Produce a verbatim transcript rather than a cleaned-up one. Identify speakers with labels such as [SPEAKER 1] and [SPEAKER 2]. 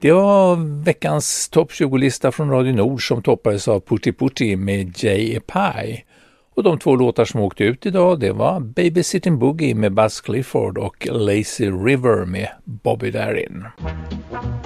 [SPEAKER 1] Det var veckans topp tjugo-lista från Radio Nord som toppades av Putti Putti med Jay Pie. Och de två låtar som åkte ut idag, det var Babysitting Boogie med Buzz Clifford och Lazy River med Bobby Darin.